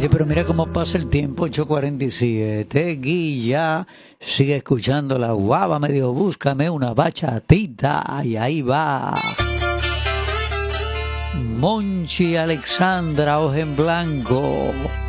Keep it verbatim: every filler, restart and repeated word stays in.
Oye, pero mira cómo pasa el tiempo, ocho cuarenta y siete. Guilla sigue escuchando la guava, me dijo, búscame una bachatita. Y ahí va. Monchi Alexandra, hoja en blanco.